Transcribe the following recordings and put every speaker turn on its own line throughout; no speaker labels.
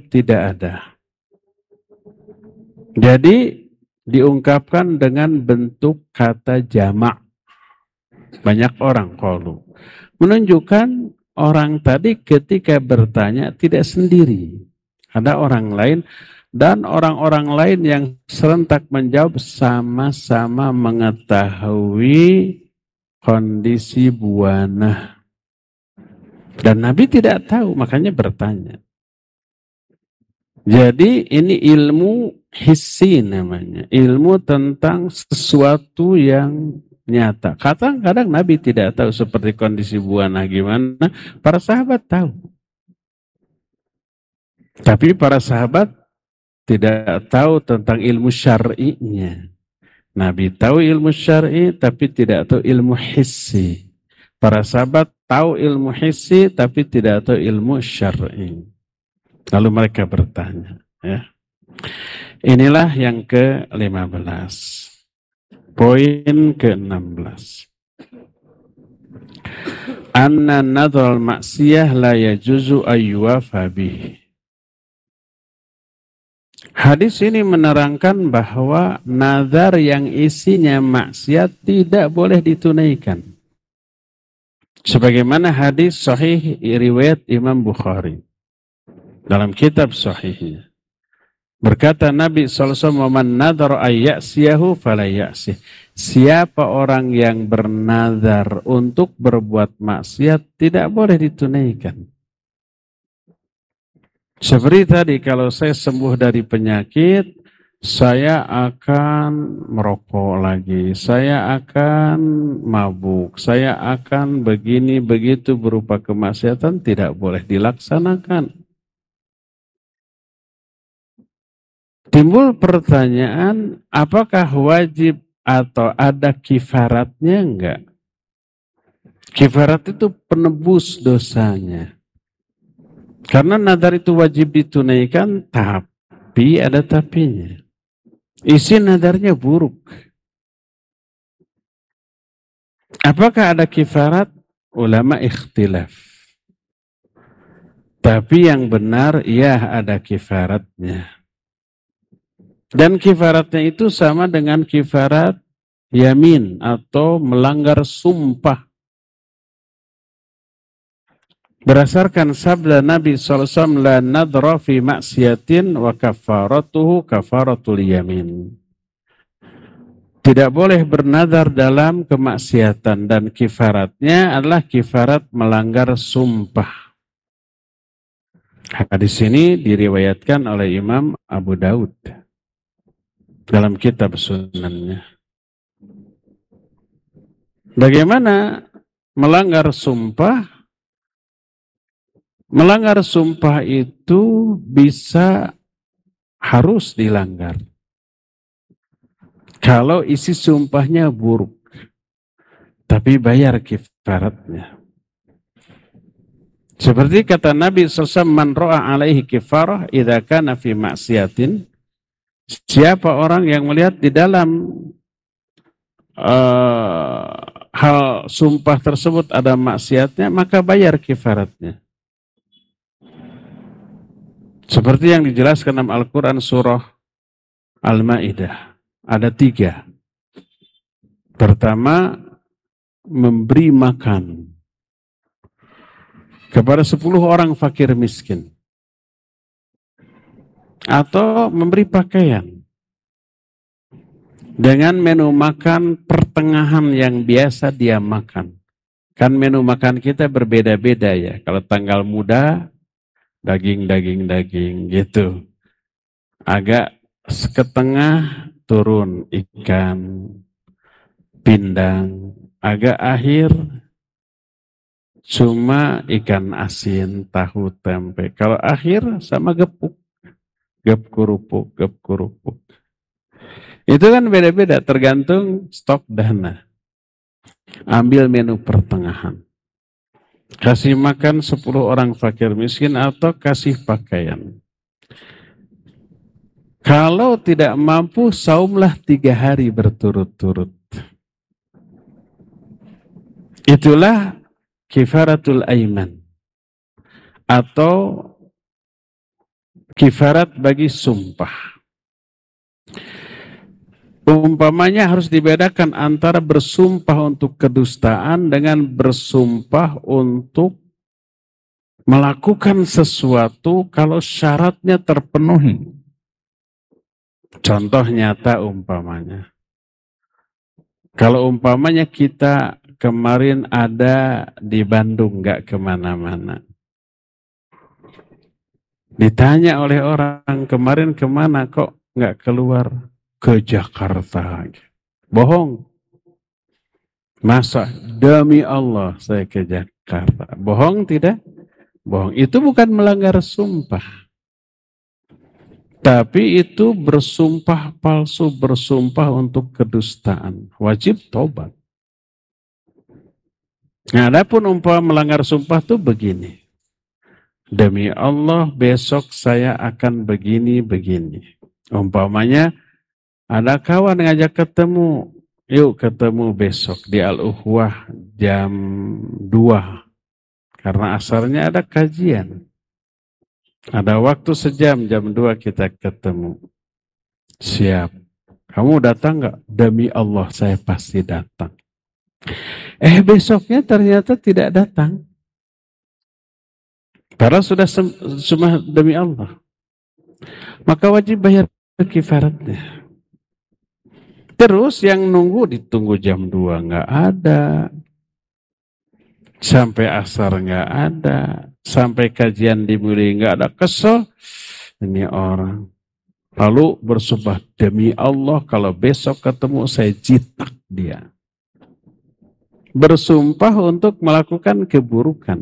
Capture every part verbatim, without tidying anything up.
tidak ada. Jadi diungkapkan dengan bentuk kata jamak. Banyak orang qalu. Menunjukkan orang tadi ketika bertanya tidak sendiri. Ada orang lain dan orang-orang lain yang serentak menjawab sama-sama mengetahui kondisi buana. Dan Nabi tidak tahu, makanya bertanya. Jadi ini ilmu hissi namanya. Ilmu tentang sesuatu yang nyata. Kadang-kadang Nabi tidak tahu seperti kondisi buana gimana. Para sahabat tahu. Tapi para sahabat tidak tahu tentang ilmu syar'inya. Nabi tahu ilmu syar'i tapi tidak tahu ilmu hissi. Para sahabat tahu ilmu hissi tapi tidak tahu ilmu syar'i. Lalu mereka bertanya. Ya. Inilah yang ke lima belas. Poin ke enam belas. Anna nadhal maksiyah la yajuzu ayyuwafa bih. Hadis ini menerangkan bahwa nazar yang isinya maksiat tidak boleh ditunaikan. Sebagaimana hadis sahih riwayat Imam Bukhari dalam kitab sahihnya. Berkata Nabi shallallahu alaihi wasallam, "Man nadhara ayyasiyahu falayyasih." Siapa orang yang bernazar untuk berbuat maksiat tidak boleh ditunaikan. Seperti tadi, kalau saya sembuh dari penyakit, saya akan merokok lagi, saya akan mabuk, saya akan begini begitu berupa kemaksiatan, tidak boleh dilaksanakan. Timbul pertanyaan, apakah wajib atau ada kifaratnya? Enggak. Kifarat itu penebus dosanya. Karena nadar itu wajib ditunaikan, tapi ada tapinya. Isi nadarnya buruk. Apakah ada kifarat? Ulama ikhtilaf. Tapi yang benar, ya ada kifaratnya. Dan kifaratnya itu sama dengan kifarat yamin atau melanggar sumpah. Berdasarkan sabda Nabi shallallahu alaihi wasallam, la nadra fi maksiatin wa kafaratuhu kafaratul yamin. Tidak boleh bernadar dalam kemaksiatan dan kifaratnya adalah kifarat melanggar sumpah. Hadis ini diriwayatkan oleh Imam Abu Daud dalam kitab sunannya. Bagaimana melanggar sumpah? Melanggar sumpah itu bisa harus dilanggar. Kalau isi sumpahnya buruk, tapi bayar kifaratnya. Seperti kata Nabi shallallahu alaihi wasallam, man ro'a alaihi kifarah idza kana fi maksiatin. Siapa orang yang melihat di dalam uh, hal sumpah tersebut ada maksiatnya, maka bayar kifaratnya. Seperti yang dijelaskan dalam Al-Quran surah Al-Ma'idah. Ada tiga. Pertama, memberi makan kepada sepuluh orang fakir miskin. Atau memberi pakaian. Dengan menu makan pertengahan yang biasa dia makan. Kan menu makan kita berbeda-beda ya. Kalau tanggal muda, daging, daging, daging gitu. Agak setengah turun ikan, pindang. Agak akhir cuma ikan asin, tahu, tempe. Kalau akhir sama gepuk. Gep kerupuk, gep kerupuk. Itu kan beda-beda tergantung stok dana. Ambil menu pertengahan. Kasih makan sepuluh orang fakir miskin atau kasih pakaian. Kalau tidak mampu, saumlah tiga hari berturut-turut. Itulah kifaratul aiman. Atau kifarat bagi sumpah. Umpamanya harus dibedakan antara bersumpah untuk kedustaan dengan bersumpah untuk melakukan sesuatu kalau syaratnya terpenuhi. Contoh nyata umpamanya. Kalau umpamanya kita kemarin ada di Bandung, nggak kemana-mana. Ditanya oleh orang, kemarin kemana kok nggak keluar? Ke Jakarta. Bohong. Masa demi Allah saya ke Jakarta. Bohong tidak? Bohong. Itu bukan melanggar sumpah. Tapi itu bersumpah palsu, bersumpah untuk kedustaan. Wajib tobat. Nah, adapun umpama melanggar sumpah itu begini. Demi Allah besok saya akan begini-begini. Umpamanya ada kawan ngajak ketemu. Yuk ketemu besok di Al-Uhwah jam dua. Karena asalnya ada kajian. Ada waktu sejam, jam dua kita ketemu. Siap. Kamu datang nggak? Demi Allah saya pasti datang. Eh besoknya ternyata tidak datang. Padahal sudah semua demi Allah. Maka wajib bayar kifaratnya. Terus yang nunggu ditunggu jam dua nggak ada. Sampai asar nggak ada. Sampai kajian dimulai nggak ada. Kesel. Ini orang. Lalu bersumpah, demi Allah kalau besok ketemu saya jitak dia. Bersumpah untuk melakukan keburukan.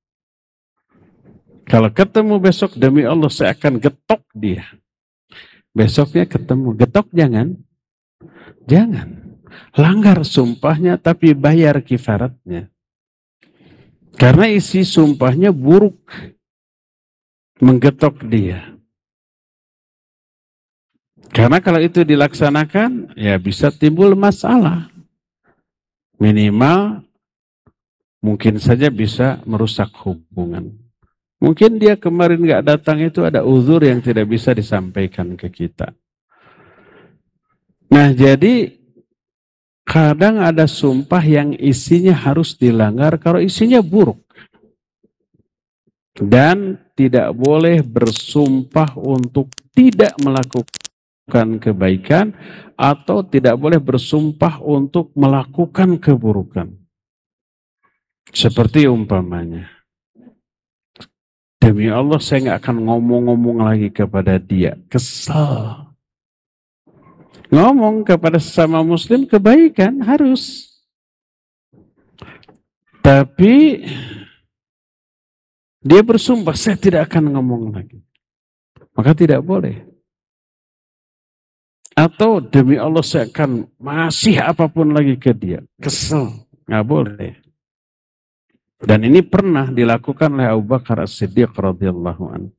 Kalau ketemu besok demi Allah saya akan getok dia. Besoknya ketemu, getok jangan. Jangan. Langgar sumpahnya tapi bayar kifaratnya. Karena isi sumpahnya buruk. Menggetok dia. Karena kalau itu dilaksanakan, ya bisa timbul masalah. Minimal, mungkin saja bisa merusak hubungan. Mungkin dia kemarin gak datang itu ada uzur yang tidak bisa disampaikan ke kita. Nah jadi, kadang ada sumpah yang isinya harus dilanggar kalau isinya buruk. Dan tidak boleh bersumpah untuk tidak melakukan kebaikan atau tidak boleh bersumpah untuk melakukan keburukan. Seperti umpamanya, demi Allah saya nggak akan ngomong-ngomong lagi kepada dia. Kesal. Ngomong kepada sesama muslim kebaikan harus. Tapi dia bersumpah saya tidak akan ngomong lagi. Maka tidak boleh. Atau demi Allah saya akan masih apapun lagi ke dia. Kesel. Nggak boleh. Dan ini pernah dilakukan oleh Abu Bakar As-Siddiq radhiyallahu anhu.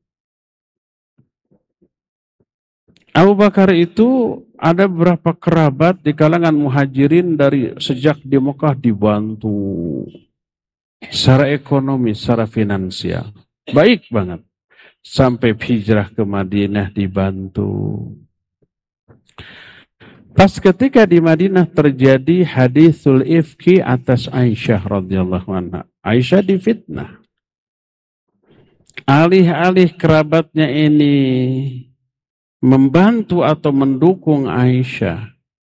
Abu Bakar itu ada beberapa kerabat di kalangan muhajirin dari sejak di Mekah dibantu. Secara ekonomi, secara finansial. Baik banget. Sampai hijrah ke Madinah dibantu. Pas ketika di Madinah terjadi haditsul ifki atas Aisyah radhiyallahu anha. Aisyah difitnah. Alih-alih kerabatnya ini membantu atau mendukung Aisyah,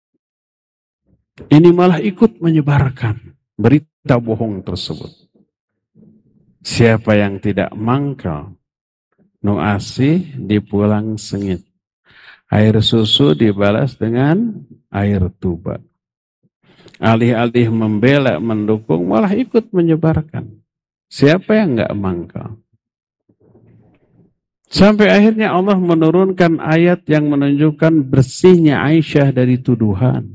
ini malah ikut menyebarkan berita bohong tersebut. Siapa yang tidak mangkal, nu asih dipulang sengit. Air susu dibalas dengan air tuba. Alih-alih membela, mendukung, malah ikut menyebarkan. Siapa yang enggak mangkal? Sampai akhirnya Allah menurunkan ayat yang menunjukkan bersihnya Aisyah dari tuduhan.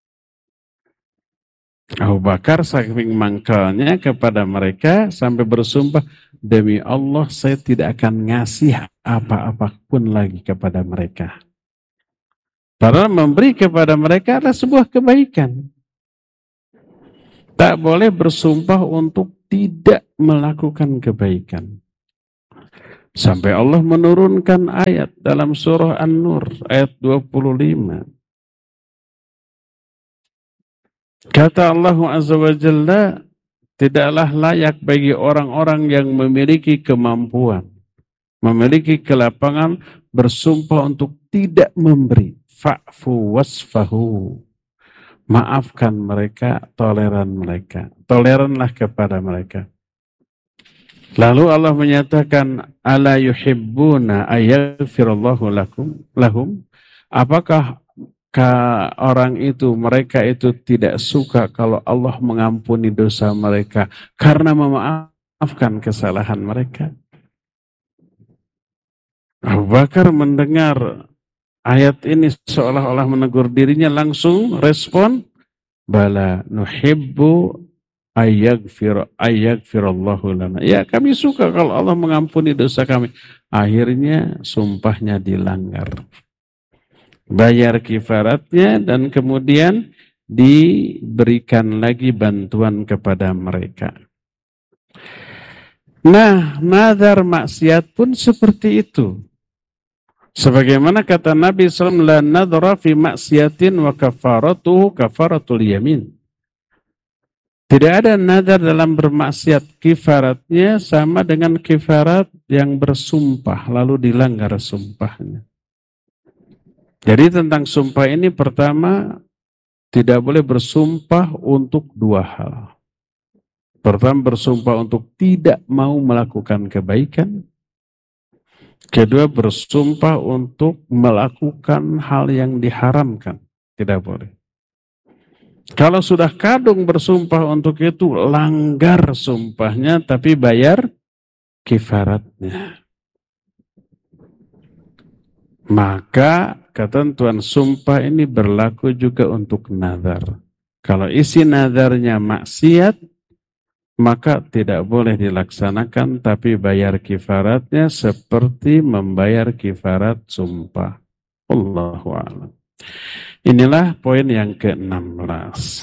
Abu Bakar saking mangkalnya kepada mereka sampai bersumpah, demi Allah saya tidak akan ngasih apa-apapun lagi kepada mereka. Padahal memberi kepada mereka adalah sebuah kebaikan. Tak boleh bersumpah untuk tidak melakukan kebaikan. Sampai Allah menurunkan ayat dalam surah An-Nur ayat dua puluh lima. Kata Allah Azza wa Jalla, tidaklah layak bagi orang-orang yang memiliki kemampuan, memiliki kelapangan, bersumpah untuk tidak memberi. Fa'fu wasfahu. Maafkan mereka, toleran mereka. Toleranlah kepada mereka. Lalu Allah menyatakan, ala yuhibbuna ayaghfirallahu lakum lahum. Apakah orang itu, mereka itu tidak suka kalau Allah mengampuni dosa mereka karena memaafkan kesalahan mereka? Abu Bakar mendengar ayat ini seolah-olah menegur dirinya, langsung respon, bala nuhibbu ayyagfir ayyagfirallahu lana. Ya, kami suka kalau Allah mengampuni dosa kami. Akhirnya sumpahnya dilanggar. Bayar kifaratnya dan kemudian diberikan lagi bantuan kepada mereka. Nah, nazar maksiat pun seperti itu. Sebagaimana kata Nabi shallallahu alaihi wasallam, la nadhara fi maksiatin wa kafaratuhu kafaratul yamin. Tidak ada nazar dalam bermaksiat, kifaratnya sama dengan kifarat yang bersumpah lalu dilanggar sumpahnya. Jadi tentang sumpah ini, pertama, tidak boleh bersumpah untuk dua hal. Pertama, bersumpah untuk tidak mau melakukan kebaikan. Kedua, bersumpah untuk melakukan hal yang diharamkan. Tidak boleh. Kalau sudah kadung bersumpah untuk itu, langgar sumpahnya tapi bayar kifaratnya. Maka ketentuan sumpah ini berlaku juga untuk nazar. Kalau isi nazarnya maksiat, maka tidak boleh dilaksanakan, tapi bayar kifaratnya seperti membayar kifarat sumpah. Allahu a'lam. Inilah poin yang ke enam belas.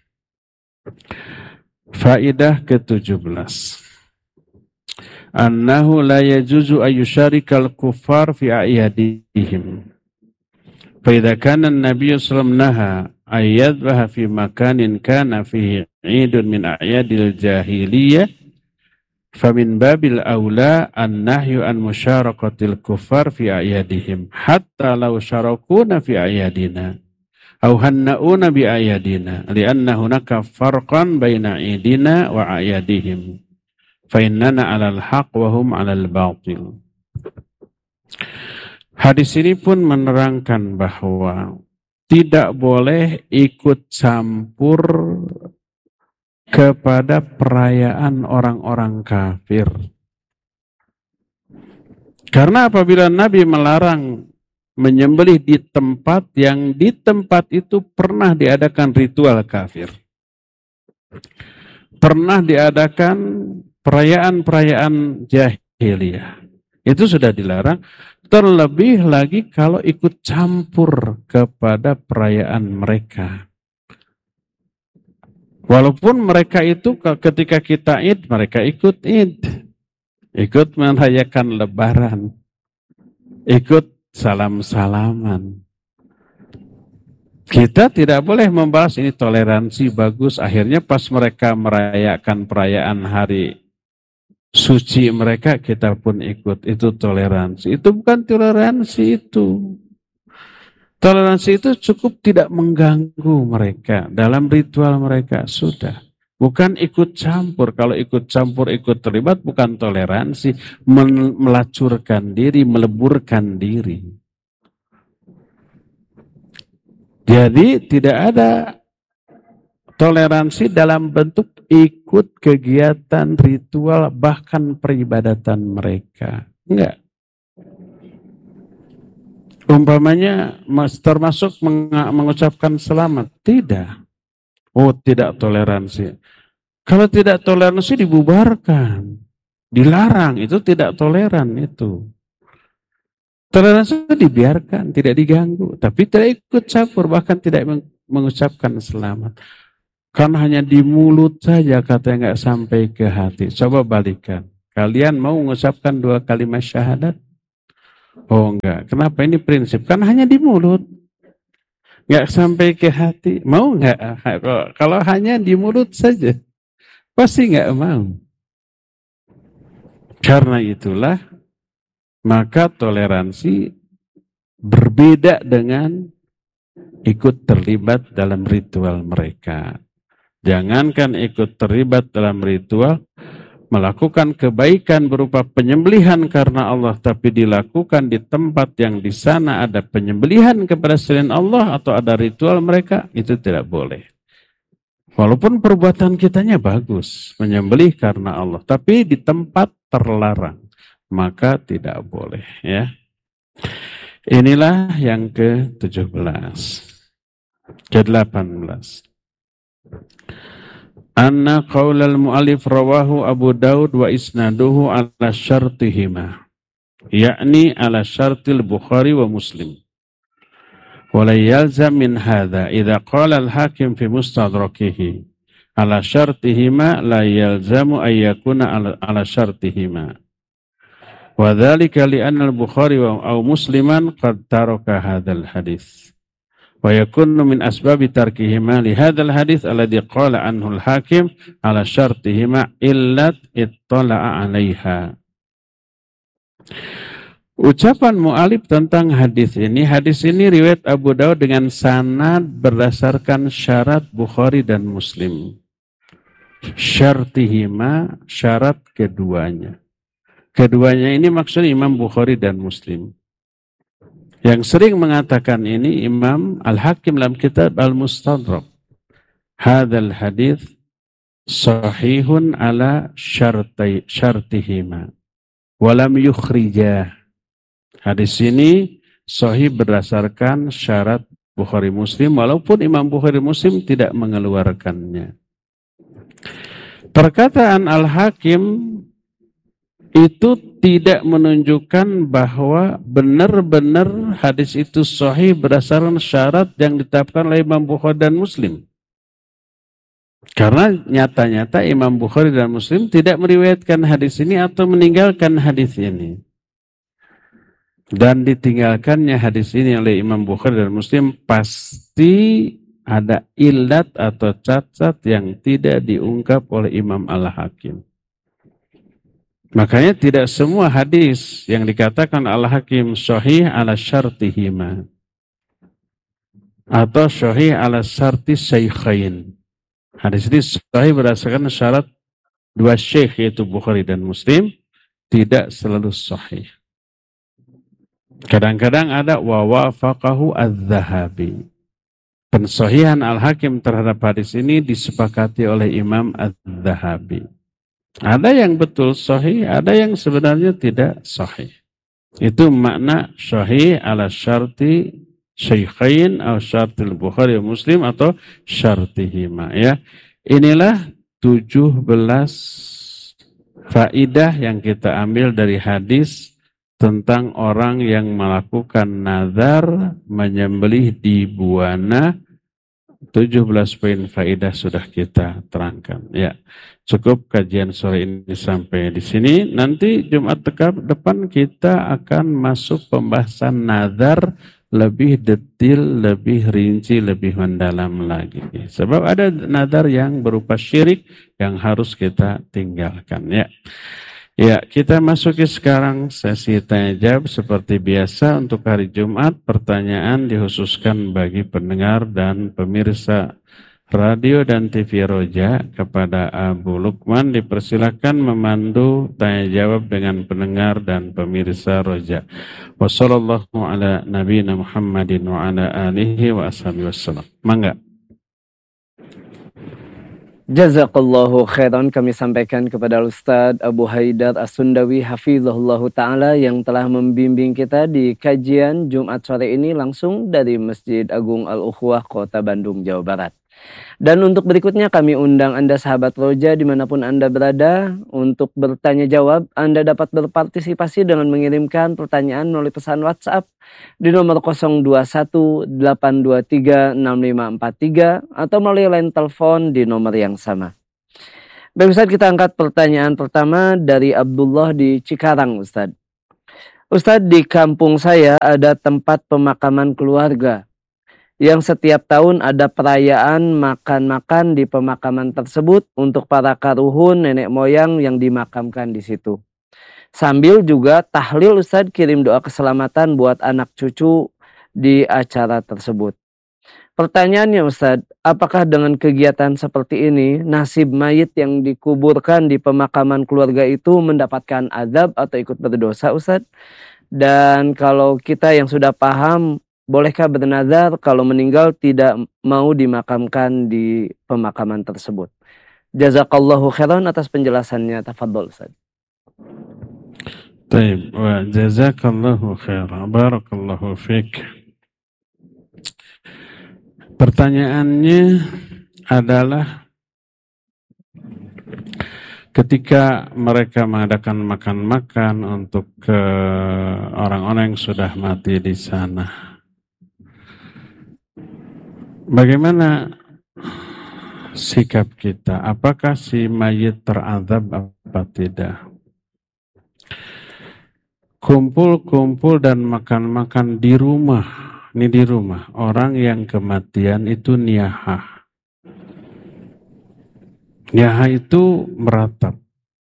Faidah ke tujuh belas. Annahu la yajuzu ayyusharikal kuffar fi a'yadihim. Fa idza kana an-nabiy sallallahu alaihi wasallam naha ayyadbaha fi makanin kana fihi 'idun min a'yadil jahiliyah, fa min babil aula an-nahyu an musyarakhatil kuffar fi a'yadihim hatta law syarakuna fi a'yadina aw hannauna bi a'yadina li'anna hunaka farqan baina 'idina wa a'yadihim. Fa'innana 'alal haq wa hum 'alal batil. Hadis ini pun menerangkan bahwa tidak boleh ikut campur kepada perayaan orang-orang kafir. Karena apabila Nabi melarang menyembelih di tempat yang di tempat itu pernah diadakan ritual kafir, pernah diadakan perayaan-perayaan jahiliyah, itu sudah dilarang. Terlebih lagi kalau ikut campur kepada perayaan mereka. Walaupun mereka itu ketika kita Id, mereka ikut Id, ikut merayakan Lebaran, ikut salam-salaman. Kita tidak boleh membahas ini toleransi bagus. Akhirnya pas mereka merayakan perayaan hari suci mereka, kita pun ikut. Itu toleransi. Itu bukan toleransi itu. Toleransi itu cukup tidak mengganggu mereka dalam ritual mereka, sudah. Bukan ikut campur. Kalau ikut campur, ikut terlibat, bukan toleransi. Melacurkan diri, meleburkan diri. Jadi tidak ada toleransi dalam bentuk ikut kegiatan ritual bahkan peribadatan mereka. Enggak. Umpamanya termasuk mengucapkan selamat. Tidak. Oh, tidak toleransi. Kalau tidak toleransi dibubarkan. Dilarang. Itu tidak toleran itu. Toleransi itu dibiarkan, tidak diganggu. Tapi tidak ikut campur, bahkan tidak mengucapkan selamat. Karena hanya di mulut saja katanya nggak sampai ke hati. Coba balikan. kalian mau mengucapkan dua kalimat syahadat? Oh enggak, kenapa? Ini prinsip, kan hanya di mulut, enggak sampai ke hati. Mau enggak? Kalau hanya di mulut saja, pasti enggak mau. Karena itulah, maka toleransi berbeda dengan ikut terlibat dalam ritual mereka. Jangankan ikut terlibat dalam ritual, melakukan kebaikan berupa penyembelihan karena Allah, tapi dilakukan di tempat yang di sana ada penyembelihan kepada selain Allah atau ada ritual mereka, itu tidak boleh. Walaupun perbuatan kitanya bagus, menyembelih karena Allah, tapi di tempat terlarang, maka tidak boleh. Ya. Inilah yang ke tujuh belas. ke delapan belas. Anna qaulal mu'allif rawahu Abu Daud wa isnaduhu ala syartihima, yakni ala syartil Bukhari wa Muslim. Wa la yalzam min hadha idza qala al-hakim fi mustadrakihi ala syartihima la yalzamu ay yakuna ala, ala syartihima. Wa dzalika li anna al-Bukhari wa aw Musliman qad taraka hadzal hadits. Wa yakunu min asbabi tarkihima li hadzal hadits alladhi qala anhu al-hakim ala syartihima illat ittala'a 'alaiha. Ucapan mu'alif tentang hadis ini, hadis ini riwayat Abu Daud dengan sanad berdasarkan syarat Bukhari dan Muslim. Syartihima, syarat keduanya. Keduanya ini maksudnya Imam Bukhari dan Muslim. Yang sering mengatakan ini Imam Al-Hakim dalam kitab Al-Mustadrak. Hadzal hadits sahihun ala syartai syartihima walam yukhrijah. Hadis ini sahih berdasarkan syarat Bukhari Muslim walaupun Imam Bukhari Muslim tidak mengeluarkannya. Perkataan Al-Hakim itu tidak menunjukkan bahwa benar-benar hadis itu sahih berdasarkan syarat yang ditetapkan oleh Imam Bukhari dan Muslim. Karena nyata-nyata Imam Bukhari dan Muslim tidak meriwayatkan hadis ini atau meninggalkan hadis ini. Dan ditinggalkannya hadis ini oleh Imam Bukhari dan Muslim pasti ada illat atau cacat yang tidak diungkap oleh Imam Al-Hakim. Makanya tidak semua hadis yang dikatakan Al-Hakim sahih ala syartihima atau sahih ala syarti syaikhain. Hadis ini sahih berdasarkan syarat dua syekh yaitu Bukhari dan Muslim, tidak selalu sahih. Kadang-kadang ada wa wafaqahu adz-Dzahabi. Pensahihan Al-Hakim terhadap hadis ini disepakati oleh Imam adz-Dzahabi. Ada yang betul sahih, ada yang sebenarnya tidak sahih. Itu makna sahih ala syarti syaikhain atau syartil Bukhari Muslim atau syartihima. Ya. Inilah tujuh belas faidah yang kita ambil dari hadis tentang orang yang melakukan nazar menyembelih di buana. tujuh belas poin faidah sudah kita terangkan. Ya. Cukup kajian sore ini sampai di sini. Nanti Jumat depan kita akan masuk pembahasan nazar lebih detil, lebih rinci, lebih mendalam lagi. Sebab ada nazar yang berupa syirik yang harus kita tinggalkan. Ya, ya kita masuki sekarang sesi tanya jawab seperti biasa untuk hari Jumat. Pertanyaan dikhususkan bagi pendengar dan pemirsa radio dan T V Roja. Kepada Abu Lukman dipersilakan memandu tanya jawab dengan pendengar dan pemirsa Roja. Wassallallahu ala nabiyina Muhammadin wa ala alihi wa ashabihi wassalam. Mangga.
Jazakallahu khairan, kami sampaikan kepada Ustadz Abu Haidar As-Sundawi hafizahullahu ta'ala yang telah membimbing kita di kajian Jumat sore ini langsung dari Masjid Agung Al-Ukhwah Kota Bandung, Jawa Barat. Dan untuk berikutnya kami undang Anda sahabat Roja dimanapun Anda berada untuk bertanya jawab. Anda dapat berpartisipasi dengan mengirimkan pertanyaan melalui pesan WhatsApp di nomor nol dua satu delapan dua tiga enam lima empat tiga atau melalui line telepon di nomor yang sama. Baik Ustadz, kita angkat pertanyaan pertama dari Abdullah di Cikarang Ustadz. Ustadz, di kampung saya ada tempat pemakaman keluarga yang setiap tahun ada perayaan makan-makan di pemakaman tersebut untuk para karuhun nenek moyang yang dimakamkan di situ. Sambil juga tahlil Ustadz, kirim doa keselamatan buat anak cucu di acara tersebut. Pertanyaannya Ustadz, apakah dengan kegiatan seperti ini nasib mayit yang dikuburkan di pemakaman keluarga itu mendapatkan azab atau ikut berdosa Ustadz? Dan kalau kita yang sudah paham, bolehkah bernazar kalau meninggal tidak mau dimakamkan di pemakaman tersebut? Jazakallahu khairan atas penjelasannya. Tafadhol Ustaz.
Baik, wa jazakallahu khairan. Barakallahu fiik. Pertanyaannya adalah ketika mereka mengadakan makan-makan untuk ke orang-orang yang sudah mati di sana, bagaimana sikap kita? Apakah si mayit terazab apa tidak? Kumpul-kumpul dan makan-makan di rumah, ini di rumah, orang yang kematian itu niyahah. Niyahah itu meratap.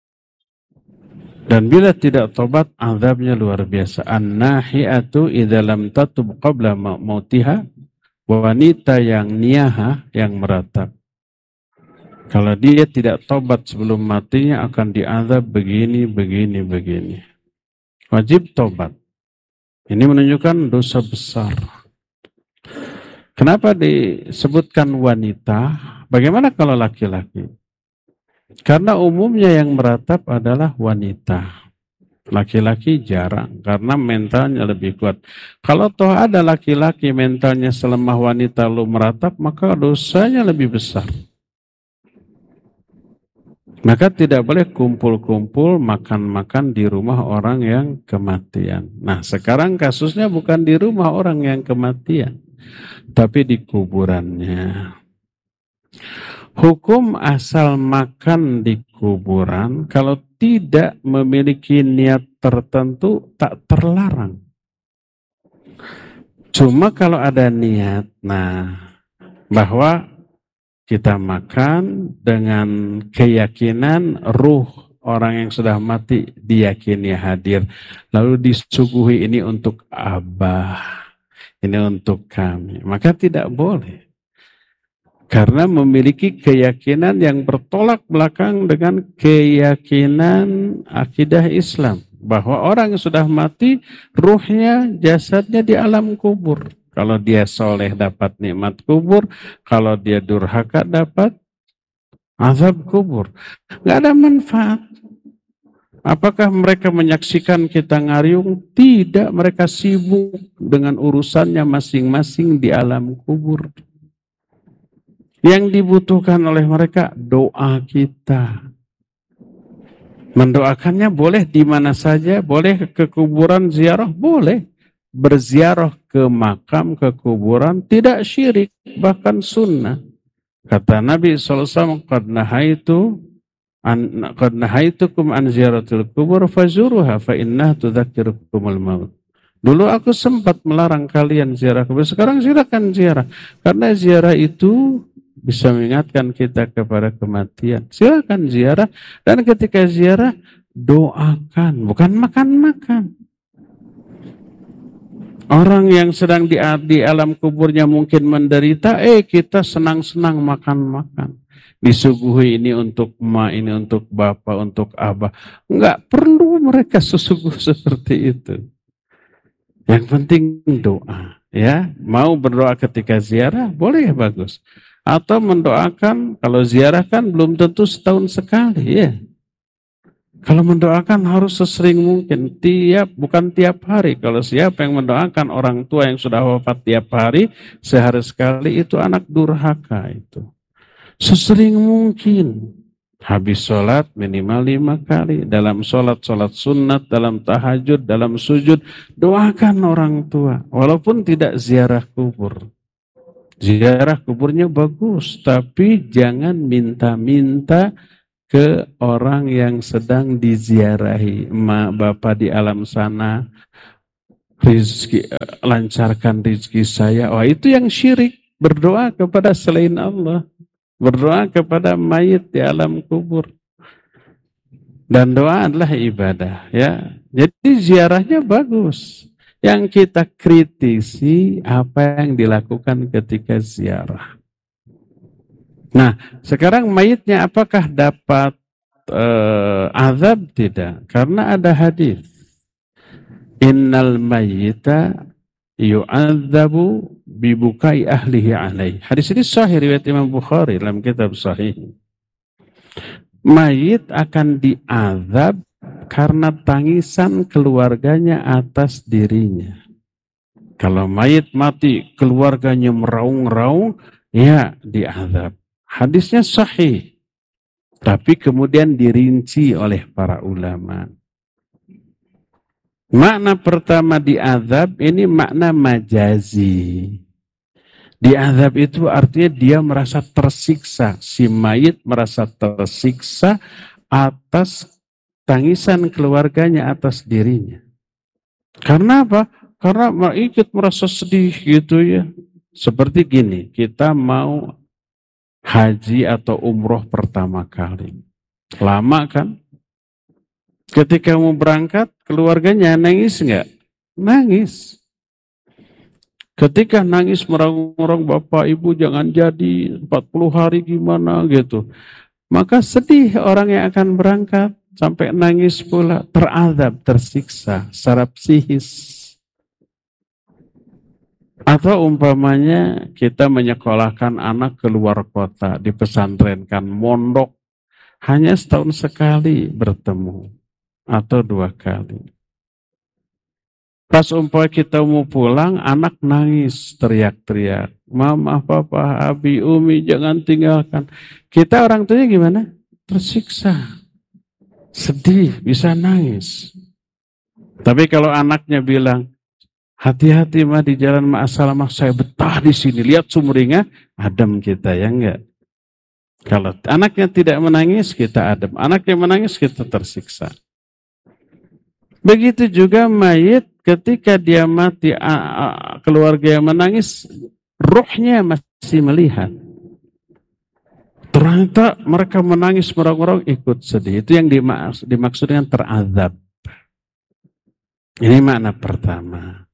Dan bila tidak tobat, azabnya luar biasa. An-nahi'atu idza lam tatub qabla mautiha, wanita yang niyahah, yang meratap, kalau dia tidak tobat sebelum matinya akan diazab begini, begini, begini. Wajib tobat. Ini menunjukkan dosa besar. Kenapa disebutkan wanita? Bagaimana kalau laki-laki? Karena umumnya yang meratap adalah wanita. Laki-laki jarang, karena mentalnya lebih kuat. Kalau toh ada laki-laki mentalnya selemah wanita lalu meratap, maka dosanya lebih besar. Maka tidak boleh kumpul-kumpul makan-makan di rumah orang yang kematian. Nah, sekarang kasusnya bukan di rumah orang yang kematian, tapi di kuburannya. Hukum asal makan di kuburan kalau tidak memiliki niat tertentu tak terlarang. Cuma kalau ada niat, nah, bahwa kita makan dengan keyakinan ruh orang yang sudah mati diyakini hadir. Lalu disuguhi ini untuk Abah, ini untuk kami. Maka tidak boleh. Karena memiliki keyakinan yang bertolak belakang dengan keyakinan akidah Islam. Bahwa orang yang sudah mati, ruhnya, jasadnya di alam kubur. Kalau dia soleh dapat nikmat kubur, kalau dia durhaka dapat azab kubur. Nggak ada manfaat. Apakah mereka menyaksikan kita ngariung? Tidak, mereka sibuk dengan urusannya masing-masing di alam kubur. Yang dibutuhkan oleh mereka doa kita. Mendoakannya boleh di mana saja, boleh ke kuburan ziarah, boleh. Berziarah ke makam, ke kuburan, tidak syirik, bahkan sunnah. Kata Nabi shallallahu alaihi wasallam, qad nahaitu an qad nahaitukum an ziyaratil kubur fazuruha fa innaha tudzakirukumul maut. Dulu aku sempat melarang kalian ziarah kubur, sekarang silakan ziarah. Karena ziarah itu bisa mengingatkan kita kepada kematian. Silakan ziarah, dan ketika ziarah doakan, bukan makan-makan. Orang yang sedang di, di alam kuburnya mungkin menderita, eh kita senang-senang makan-makan. Disuguhi ini untuk ma, ini untuk bapak, untuk abah. Enggak perlu mereka sesuguh seperti itu. Yang penting doa. Ya, mau berdoa ketika ziarah, boleh, bagus. Atau mendoakan, kalau ziarah kan belum tentu setahun sekali, ya. Kalau mendoakan harus sesering mungkin, tiap bukan tiap hari. Kalau siapa yang mendoakan orang tua yang sudah wafat tiap hari, sehari sekali, itu anak durhaka itu. Sesering mungkin. Habis sholat minimal lima kali. Dalam sholat, sholat sunat, dalam tahajud, dalam sujud, doakan orang tua. Walaupun tidak ziarah kubur. Ziarah kuburnya bagus, tapi jangan minta-minta ke orang yang sedang diziarahi. Emak bapak di alam sana, rizki, lancarkan rizki saya. Wah, itu yang syirik. Berdoa kepada selain Allah. Berdoa kepada mayit di alam kubur. Dan doa adalah ibadah, ya. Jadi ziarahnya bagus. Yang kita kritisi apa yang dilakukan ketika ziarah. Nah, sekarang mayitnya apakah dapat uh, azab? Tidak, karena ada hadis. Innal mayyita yu'adzabu bibukai ahlihi alaih. Hadis ini sahih riwayat Imam Bukhari dalam kitab Sahih. Mayit akan diazab karena tangisan keluarganya atas dirinya. Kalau mayit mati, keluarganya meraung-raung, ya diazab. Hadisnya sahih, tapi kemudian dirinci oleh para ulama. Makna pertama diazab ini makna majazi. Diazab itu artinya dia merasa tersiksa. Si mayit merasa tersiksa atas tangisan keluarganya atas dirinya. Karena apa? Karena ikut merasa sedih gitu ya. Seperti gini, kita mau haji atau umroh pertama kali. Lama kan? Ketika mau berangkat, keluarganya nangis nggak? Nangis. Ketika nangis meraung-raung, bapak ibu jangan jadi, empat puluh hari gimana gitu. Maka sedih orang yang akan berangkat, sampai nangis pula, terazab, tersiksa secara psikis. Atau umpamanya kita menyekolahkan anak ke luar kota, dipesantrenkan, mondok, hanya setahun sekali bertemu, atau dua kali. Pas umpamanya kita mau pulang, anak nangis, teriak-teriak. Mama, papa, abi, umi, jangan tinggalkan. Kita orang tuanya gimana? Tersiksa. Sedih, bisa nangis. Tapi kalau anaknya bilang, hati-hati mah di jalan ma'asalamah, saya betah di sini. Lihat sumringah, adem kita, ya enggak? Kalau anaknya tidak menangis, kita adem. Anaknya menangis, kita tersiksa. Begitu juga mayit, ketika dia mati, keluarga yang menangis, rohnya masih melihat. Ternyata mereka menangis, meraung-raung, ikut sedih. Itu yang dimaksud, dimaksud dengan terazab. Ini makna pertama.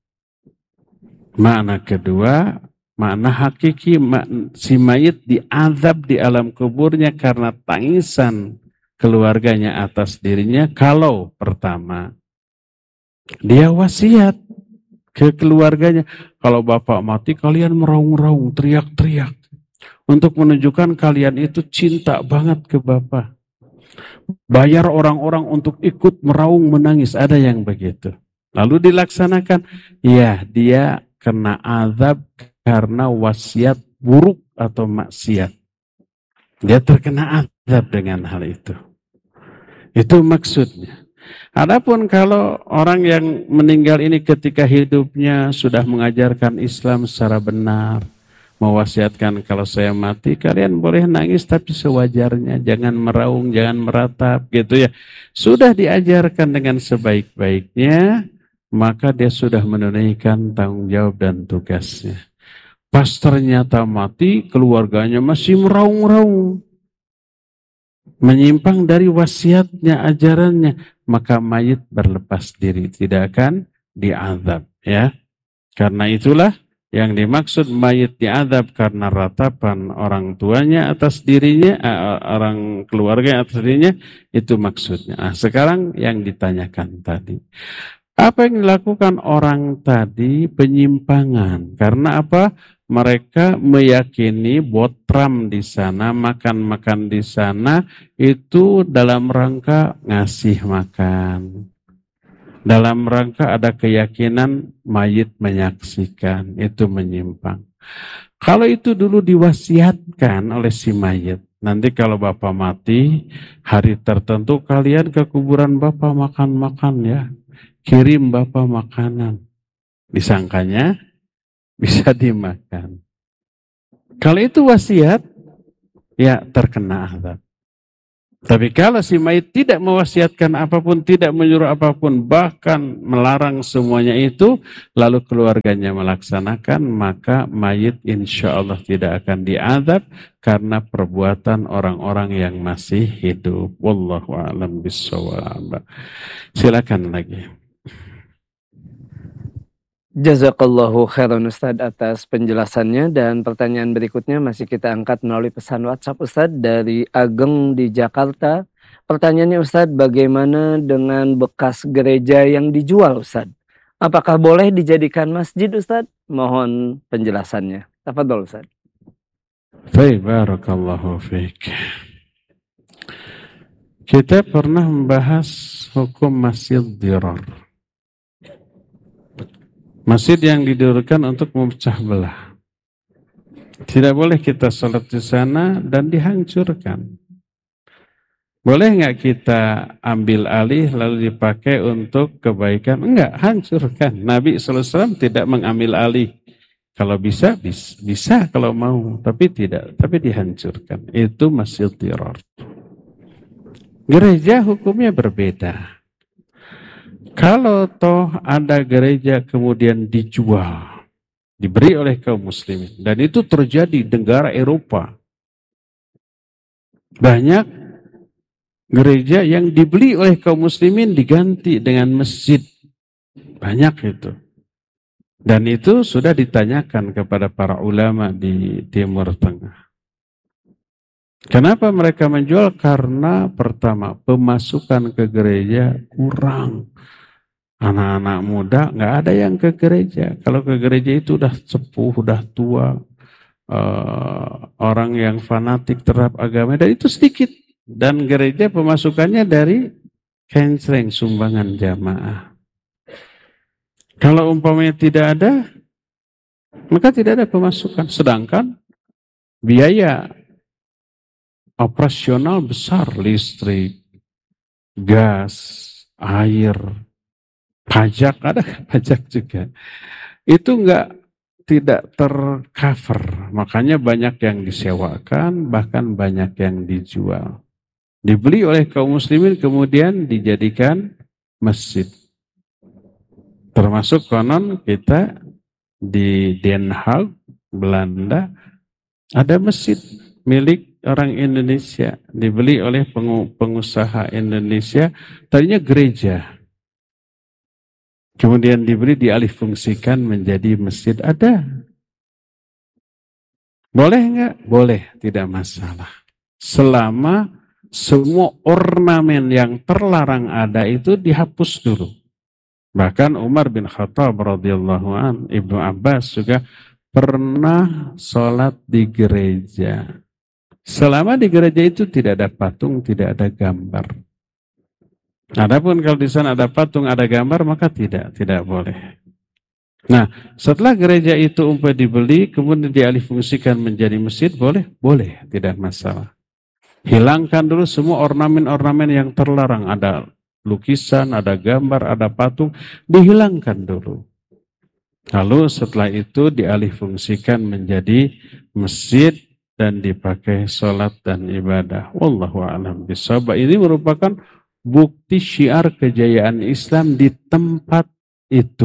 Makna kedua, makna hakiki, si mayit diazab di alam kuburnya karena tangisan keluarganya atas dirinya. Kalau pertama, dia wasiat ke keluarganya. Kalau bapak mati, kalian meraung-raung, teriak-teriak. Untuk menunjukkan kalian itu cinta banget ke bapak. Bayar orang-orang untuk ikut meraung, menangis. Ada yang begitu. Lalu dilaksanakan. Ya, dia kena azab karena wasiat buruk atau maksiat. Dia terkena azab dengan hal itu. Itu maksudnya. Adapun kalau orang yang meninggal ini ketika hidupnya sudah mengajarkan Islam secara benar, mewasiatkan kalau saya mati kalian boleh nangis tapi sewajarnya, jangan meraung, jangan meratap gitu ya. Sudah diajarkan dengan sebaik-baiknya, maka dia sudah menunaikan tanggung jawab dan tugasnya. Pas ternyata mati, keluarganya masih meraung-raung, menyimpang dari wasiatnya, ajarannya, maka mayit berlepas diri, tidak akan diazab, ya. Karena itulah yang dimaksud mayit diazab karena ratapan orang tuanya atas dirinya, orang keluarga atas dirinya, itu maksudnya. Nah, sekarang yang ditanyakan tadi, apa yang dilakukan orang tadi? Penyimpangan. Karena apa? Mereka meyakini botram di sana, makan-makan di sana itu dalam rangka ngasih makan. Dalam rangka ada keyakinan mayit menyaksikan, itu menyimpang. Kalau itu dulu diwasiatkan oleh si mayit, nanti kalau bapak mati, hari tertentu kalian ke kuburan bapak makan-makan ya. Kirim bapak makanan. Disangkanya bisa dimakan. Kalau itu wasiat, ya terkena azab. Tapi kalau si mayit tidak mewasiatkan apapun, tidak menyuruh apapun, bahkan melarang semuanya itu, lalu keluarganya melaksanakan, maka mayit insya Allah tidak akan diazab karena perbuatan orang-orang yang masih hidup. Wallahu a'lam bishawab. Silakan lagi.
Jazakallahu khairan Ustadz atas penjelasannya, dan pertanyaan berikutnya masih kita angkat melalui pesan WhatsApp Ustadz dari Ageng di Jakarta. Pertanyaannya Ustadz, bagaimana dengan bekas gereja yang dijual Ustadz? Apakah boleh dijadikan masjid Ustadz? Mohon penjelasannya. Tafadhol Ustadz.
Baik, barakallahu fiik. Kita pernah membahas hukum masjid dirar. Masjid yang didirikan untuk memecah belah. Tidak boleh kita sholat di sana dan dihancurkan. Boleh nggak kita ambil alih lalu dipakai untuk kebaikan? Enggak, hancurkan. Nabi shallallahu alaihi wasallam tidak mengambil alih. Kalau bisa, bisa, bisa kalau mau. Tapi tidak, tapi dihancurkan. Itu masjid dirar. Gereja hukumnya berbeda. Kalau toh ada gereja kemudian dijual, diberi oleh kaum muslimin, dan itu terjadi di negara Eropa. Banyak gereja yang dibeli oleh kaum muslimin diganti dengan masjid. Banyak itu. Dan itu sudah ditanyakan kepada para ulama di Timur Tengah. Kenapa mereka menjual? Karena pertama, pemasukan ke gereja kurang. Anak-anak muda nggak ada yang ke gereja. Kalau ke gereja itu udah sepuh, udah tua, uh, orang yang fanatik terhadap agama, dan itu sedikit. Dan gereja pemasukannya dari canceling, sumbangan jamaah. Kalau umpamanya tidak ada, maka tidak ada pemasukan. Sedangkan biaya operasional besar, listrik, gas, air, pajak, ada pajak juga. Itu enggak, tidak tercover. Makanya banyak yang disewakan, bahkan banyak yang dijual. Dibeli oleh kaum muslimin kemudian dijadikan masjid. Termasuk konon kita di Den Haag, Belanda, ada masjid milik orang Indonesia. Dibeli oleh pengusaha Indonesia, tadinya gereja. Kemudian diberi dialihfungsikan menjadi masjid. Ada. Boleh enggak? Boleh, tidak masalah. Selama semua ornamen yang terlarang ada itu dihapus dulu. Bahkan Umar bin Khattab radhiyallahu an, Ibnu Abbas juga pernah sholat di gereja. Selama di gereja itu tidak ada patung, tidak ada gambar. Adapun kalau di sana ada patung, ada gambar, maka tidak, tidak boleh. Nah, setelah gereja itu umpamanya dibeli, kemudian dialihfungsikan menjadi masjid, boleh? Boleh, tidak masalah. Hilangkan dulu semua ornamen-ornamen yang terlarang. Ada lukisan, ada gambar, ada patung, dihilangkan dulu. Lalu setelah itu dialihfungsikan menjadi masjid dan dipakai sholat dan ibadah. Wallahu a'lam bishawab. Ini merupakan bukti syiar kejayaan Islam di tempat itu.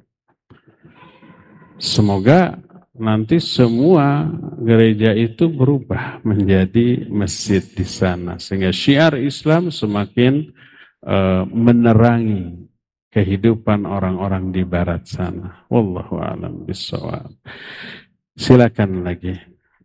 Semoga nanti semua gereja itu berubah menjadi masjid di sana, sehingga syiar Islam semakin uh, menerangi kehidupan orang-orang di barat sana. Wallahu a'lam bishawab. Silakan lagi.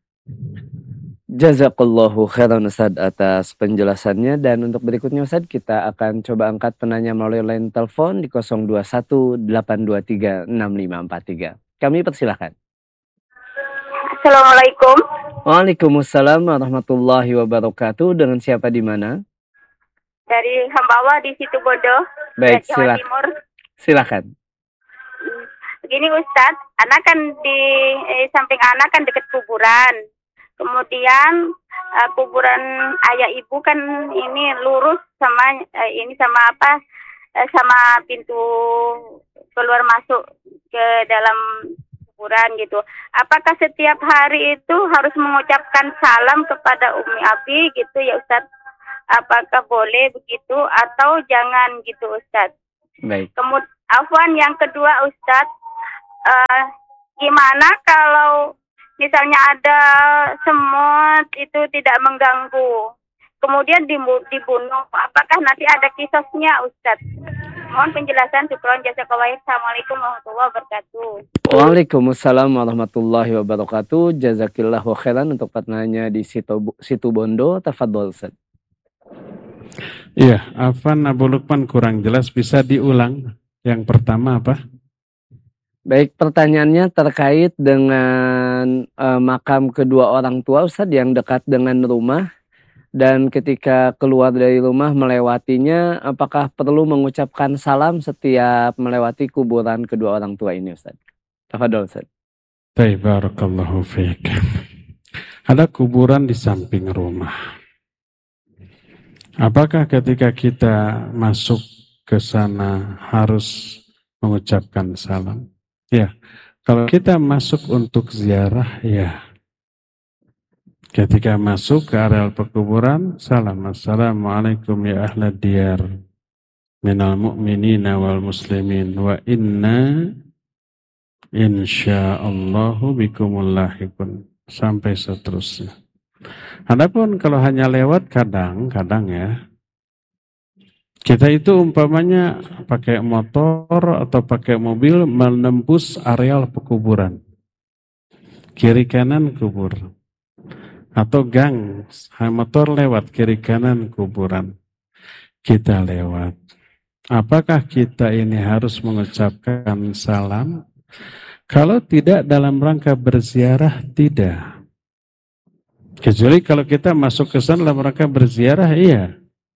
Jazakallahu khairan Ustadz atas penjelasannya, dan untuk berikutnya Ustadz kita akan coba angkat penanya melalui line telepon di nol dua satu delapan dua tiga enam lima empat tiga. Kami persilahkan.
Assalamualaikum.
Waalaikumsalam warahmatullahi wabarakatuh. Dengan siapa di mana?
Dari hamba Allah di Situbondo,
Baik,
Jawa
silakan.
Timur.
Silakan.
Begini Ustadz, anak kan di eh, samping anak kan dekat kuburan. Kemudian uh, kuburan ayah ibu kan ini lurus sama uh, ini sama apa uh, sama pintu keluar masuk ke dalam kuburan gitu. Apakah setiap hari itu harus mengucapkan salam kepada Umi Abi gitu ya Ustadz? apakah boleh begitu atau jangan gitu Ustadz.
Baik.
Kemudian afwan yang kedua Ustadz, uh, gimana kalau misalnya ada semut itu tidak mengganggu, kemudian dibunuh, apakah nanti ada kisosnya Ustadz? Mohon penjelasan. Syukron jazakallahu. Assalamualaikum warahmatullahi wabarakatuh.
Waalaikumsalam warahmatullahi wabarakatuh. Jazakillahu khairan untuk penanya di situ, situ Bondo. Tafadhol Ustaz.
Iya, afan Abu Lukman kurang jelas, bisa diulang. Yang pertama apa?
Baik, pertanyaannya terkait dengan uh, makam kedua orang tua Ustaz yang dekat dengan rumah. Dan ketika keluar dari rumah melewatinya, apakah perlu mengucapkan salam setiap melewati kuburan kedua orang tua ini Ustaz? Tafadhol Ustaz.
Baik, barakallahu fiik. Ada kuburan di samping rumah. Apakah ketika kita masuk ke sana harus mengucapkan salam? Ya, kalau kita masuk untuk ziarah, ya. Ketika masuk ke areal perkuburan, salam. Assalamualaikum ya ahlad diyar minal mu'minina wal muslimin wa inna insyaallahu bikumul lahiqun, sampai seterusnya. Adapun kalau hanya lewat, kadang-kadang ya, kita itu umpamanya pakai motor atau pakai mobil menembus areal perkuburan, kiri kanan kubur, atau gang, motor lewat kiri kanan kuburan, kita lewat. Apakah kita ini harus mengucapkan salam? Kalau tidak dalam rangka berziarah, tidak. Kecuali kalau kita masuk ke sana dalam rangka berziarah, iya.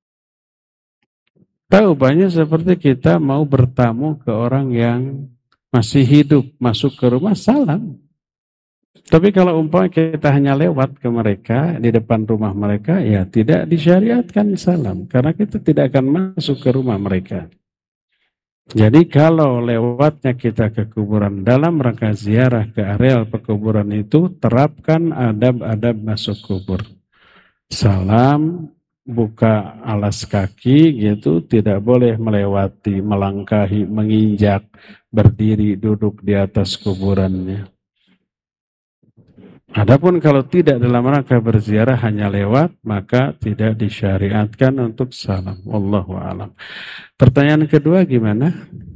Tahu banyak seperti kita mau bertamu ke orang yang masih hidup, masuk ke rumah, salam. Tapi kalau umpamanya kita hanya lewat ke mereka, di depan rumah mereka, ya tidak disyariatkan salam. Karena kita tidak akan masuk ke rumah mereka. Jadi kalau lewatnya kita ke kuburan dalam rangka ziarah ke areal perkuburan itu, terapkan adab-adab masuk kubur. Salam, buka alas kaki gitu, tidak boleh melewati, melangkahi, menginjak, berdiri, duduk di atas kuburannya. Adapun kalau tidak dalam rangka berziarah hanya lewat, maka tidak disyariatkan untuk salam. Wallahu a'lam. Pertanyaan kedua gimana?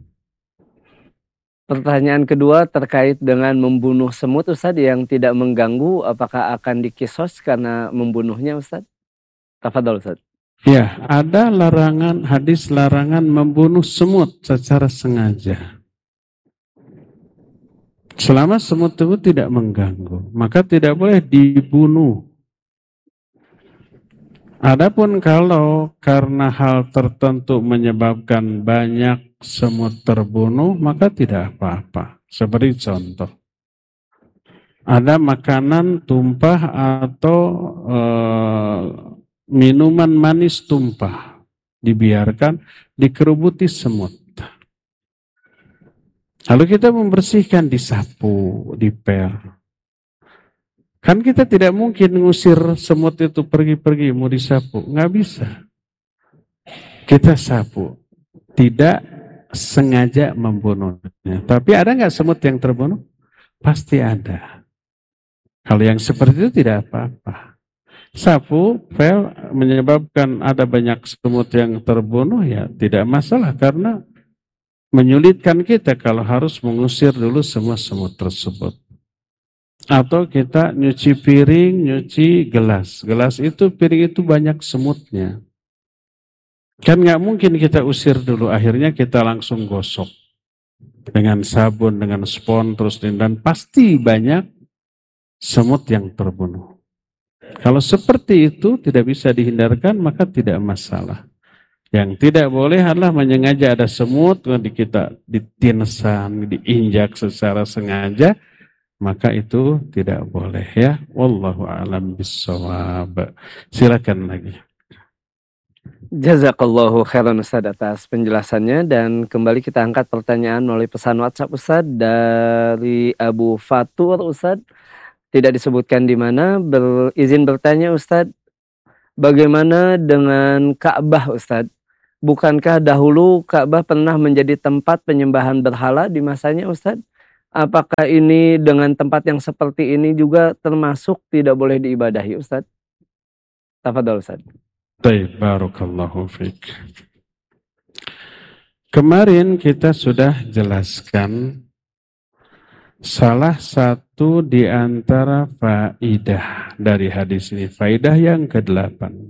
Pertanyaan kedua terkait dengan membunuh semut Ustaz yang tidak mengganggu, apakah akan dikisos karena membunuhnya Ustaz? Tafadhol Ustaz.
Ya, ada larangan, hadis larangan membunuh semut secara sengaja. Selama semut itu tidak mengganggu, maka tidak boleh dibunuh. Adapun kalau karena hal tertentu menyebabkan banyak semut terbunuh, maka tidak apa-apa. Seperti contoh, ada makanan tumpah atau e, minuman manis tumpah, dibiarkan, dikerubuti semut. Lalu kita membersihkan, disapu, dipel. Kan kita tidak mungkin ngusir semut itu pergi-pergi mau disapu, nggak bisa. Kita sapu, tidak sengaja membunuhnya. Tapi ada nggak semut yang terbunuh? Pasti ada. Kalau yang seperti itu tidak apa-apa. Sapu, pel menyebabkan ada banyak semut yang terbunuh, ya tidak masalah karena menyulitkan kita kalau harus mengusir dulu semua semut tersebut. Atau kita nyuci piring, nyuci gelas. Gelas itu, piring itu banyak semutnya. Kan nggak mungkin kita usir dulu, akhirnya kita langsung gosok. Dengan sabun, dengan spons, terus dan pasti banyak semut yang terbunuh. Kalau seperti itu tidak bisa dihindarkan, maka tidak masalah. Yang tidak boleh adalah menyengaja ada semut, di kita ditinsan, diinjak secara sengaja, maka itu tidak boleh ya. Wallahu a'lam bissawab. Silakan lagi.
Jazakallahu khairan Ustaz atas penjelasannya, dan kembali kita angkat pertanyaan melalui pesan WhatsApp Ustaz dari Abu Fatur Ustaz. Tidak disebutkan di mana, berizin bertanya Ustaz. Bagaimana dengan Ka'bah, Ustadz? Bukankah dahulu Ka'bah pernah menjadi tempat penyembahan berhala di masanya, Ustadz? Apakah ini dengan tempat yang seperti ini juga termasuk tidak boleh diibadahi, Ustadz? Tafadhol, Ustadz.
Baik, barakallahu fiik. Kemarin kita sudah jelaskan salah satu di antara faidah dari hadis ini, faidah yang kedelapan.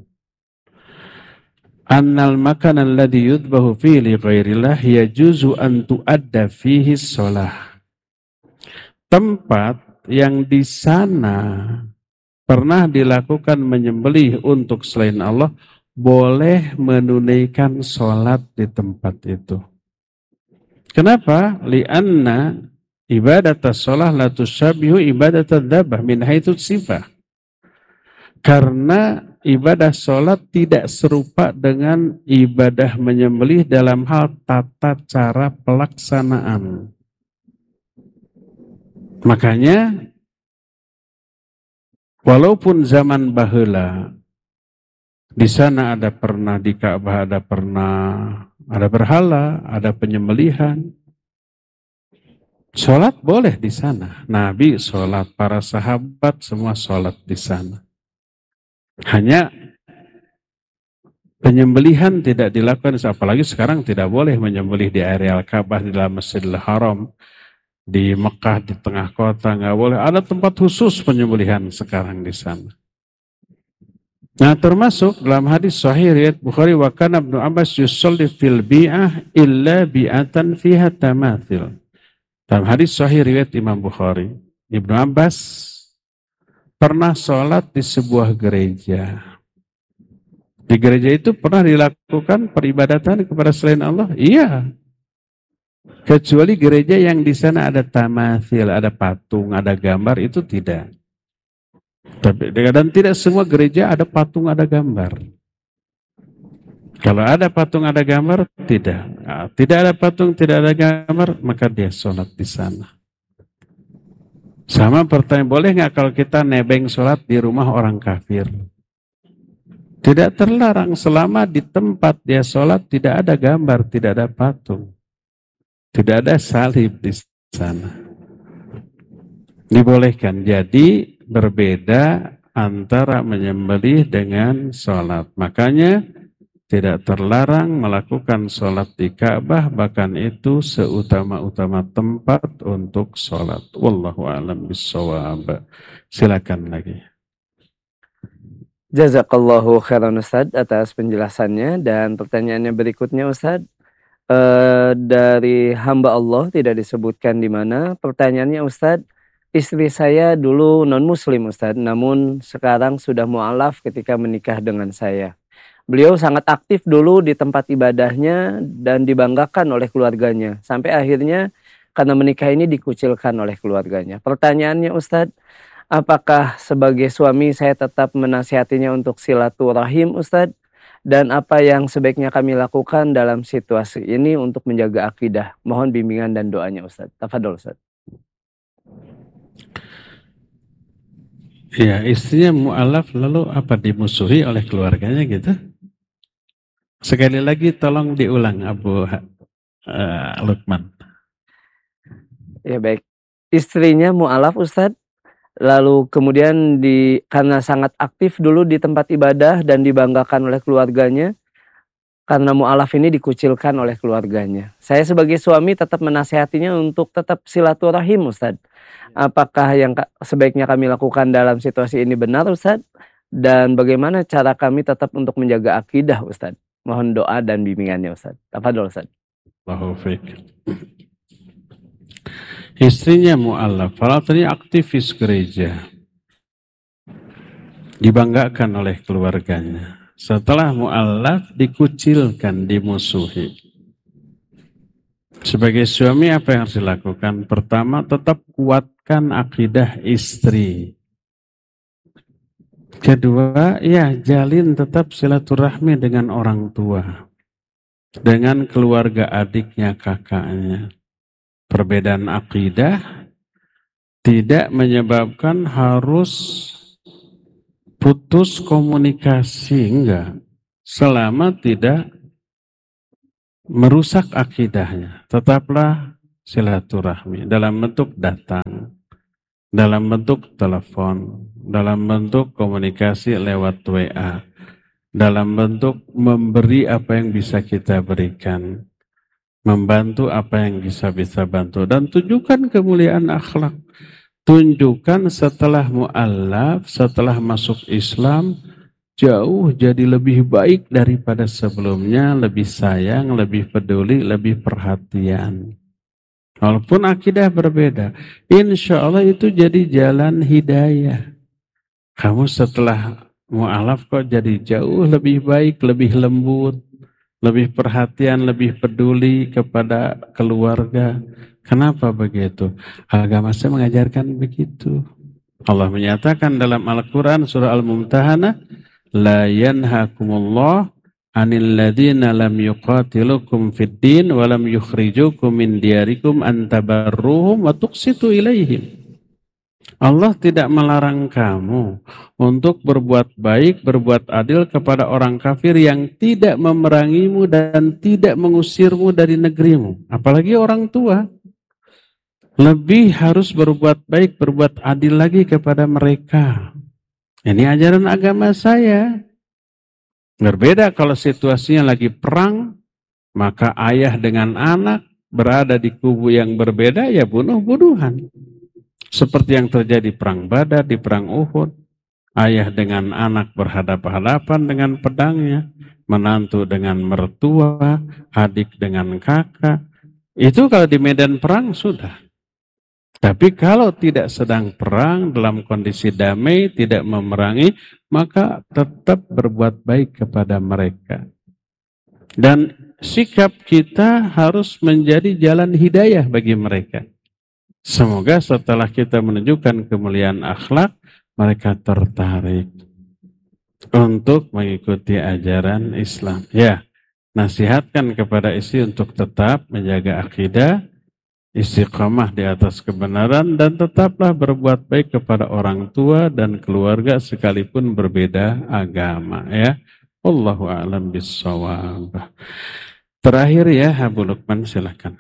Annal makan alladhi yudbahu fihi li ghairillah yajuzu an tuadda fihi shalah. Tempat yang di sana pernah dilakukan menyembelih untuk selain Allah, boleh menunaikan sholat di tempat itu. Kenapa? Lianna ibadat as-sholah la tusyabihu ibadat ad-dabah min haitsu sifah. Karena ibadah sholat tidak serupa dengan ibadah menyembelih dalam hal tata cara pelaksanaan. Makanya walaupun zaman baheula di sana ada pernah di Ka'bah ada pernah ada berhala, ada penyembelihan. Sholat boleh di sana. Nabi sholat, para sahabat semua sholat di sana. Hanya penyembelihan tidak dilakukan, apalagi sekarang tidak boleh menyembelih di areal Ka'bah, di dalam Masjidil Haram, di Mekah, di tengah kota, nggak boleh. Ada tempat khusus penyembelihan sekarang di sana. Nah, termasuk dalam hadis sahih riwayat Bukhari, wa kana Ibnu Abbas yusalli fil bi'ah illa bi'atan fiha tamathil. Dalam hadis sahih riwayat Imam Bukhari, Ibnu Abbas pernah sholat di sebuah gereja. Di gereja itu pernah dilakukan peribadatan kepada selain Allah? Iya. Kecuali gereja yang di sana ada tamathil, ada patung, ada gambar, itu tidak. Tapi, dan tidak semua gereja ada patung, ada gambar. Kalau ada patung, ada gambar, tidak. Nah, tidak ada patung, tidak ada gambar, maka dia sholat di sana. Sama pertanyaan, boleh nggak kalau kita nebeng sholat di rumah orang kafir? Tidak terlarang selama di tempat dia sholat tidak ada gambar, tidak ada patung. Tidak ada salib di sana. Dibolehkan. Jadi berbeda antara menyembelih dengan sholat. Makanya tidak terlarang melakukan sholat di Ka'bah, bahkan itu seutama-utama tempat untuk sholat. Wallahu a'lam bishawab. Silakan lagi.
Jazakallahu khairan Ustadz atas penjelasannya, dan pertanyaannya berikutnya Ustadz. Uh, dari hamba Allah tidak disebutkan di mana. Pertanyaannya Ustadz, istri saya dulu non muslim Ustadz, namun sekarang sudah mu'alaf ketika menikah dengan saya. Beliau sangat aktif dulu di tempat ibadahnya dan dibanggakan oleh keluarganya, sampai akhirnya karena menikah ini dikucilkan oleh keluarganya. Pertanyaannya Ustadz, apakah sebagai suami saya tetap menasihatinya untuk silaturahim Ustadz? Dan apa yang sebaiknya kami lakukan dalam situasi ini untuk menjaga akidah? Mohon bimbingan dan doanya Ustadz. Tafadhol Ustadz.
Ya, istrinya mu'alaf lalu apa, dimusuhi oleh keluarganya gitu? Sekali lagi tolong diulang Abu uh, Lukman.
Ya baik. Istrinya mu'alaf Ustadz. Lalu kemudian di karena sangat aktif dulu di tempat ibadah dan dibanggakan oleh keluarganya, karena mu'alaf ini dikucilkan oleh keluarganya. Saya sebagai suami tetap menasihatinya untuk tetap silaturahim Ustadz. Apakah yang sebaiknya kami lakukan dalam situasi ini benar Ustadz? Dan bagaimana cara kami tetap untuk menjaga akidah Ustadz? Mohon doa dan bimbingannya Ustadz. Tafadhol Ustadz.
Allahu fiik. Istrinya mu'alaf, artinya aktivis gereja, dibanggakan oleh keluarganya. Setelah mu'alaf dikucilkan, dimusuhi. Sebagai suami apa yang harus dilakukan? Pertama, tetap kuatkan akidah istri. Kedua, ya jalin tetap silaturahmi dengan orang tua, dengan keluarga adiknya, kakaknya. Perbedaan akidah tidak menyebabkan harus putus komunikasi, enggak. Selama tidak merusak akidahnya, tetaplah silaturahmi dalam bentuk datang, dalam bentuk telepon, dalam bentuk komunikasi lewat W A, dalam bentuk memberi apa yang bisa kita berikan, membantu apa yang bisa bisa bantu, dan tunjukkan kemuliaan akhlak. Tunjukkan setelah mu'allaf, setelah masuk Islam, jauh jadi lebih baik daripada sebelumnya, lebih sayang, lebih peduli, lebih perhatian. Walaupun akidah berbeda, insya Allah itu jadi jalan hidayah. Kamu setelah mu'alaf kok jadi jauh lebih baik, lebih lembut, lebih perhatian, lebih peduli kepada keluarga. Kenapa begitu? Agama saya mengajarkan begitu. Allah menyatakan dalam Al-Quran surah Al-Mumtahanah, la yanhakumullah anil ladina lam yuqatilukum fid din wa lam yukhrijukum min diyarikum an tabarruhum wa tuqsitu ilaihim. Allah tidak melarang kamu untuk berbuat baik, berbuat adil kepada orang kafir yang tidak memerangimu dan tidak mengusirmu dari negerimu. Apalagi orang tua. Lebih harus berbuat baik, berbuat adil lagi kepada mereka. Ini ajaran agama saya. Berbeda kalau situasinya lagi perang, maka ayah dengan anak berada di kubu yang berbeda, ya bunuh-bunuhan. Seperti yang terjadi perang Badar, di perang Uhud. Ayah dengan anak berhadapan-hadapan dengan pedangnya, menantu dengan mertua, adik dengan kakak. Itu kalau di medan perang sudah. Tapi kalau tidak sedang perang, dalam kondisi damai, tidak memerangi, maka tetap berbuat baik kepada mereka. Dan sikap kita harus menjadi jalan hidayah bagi mereka. Semoga setelah kita menunjukkan kemuliaan akhlak, mereka tertarik untuk mengikuti ajaran Islam. Ya, nasihatkan kepada istri untuk tetap menjaga akidah, istiqamah di atas kebenaran, dan tetaplah berbuat baik kepada orang tua dan keluarga sekalipun berbeda agama, ya. Wallahu a'lam bissawab. Terakhir ya, Abu Lukman, silakan.